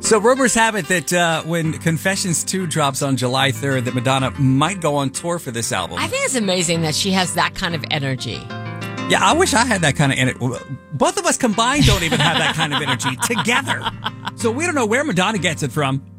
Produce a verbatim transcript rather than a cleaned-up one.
So rumors have it that uh, when Confessions two drops on July third, that Madonna might go on tour for this album. I think it's amazing that she has that kind of energy. Yeah, I wish I had that kind of energy. Both of us combined don't even have that kind of energy together. So we don't know where Madonna gets it from.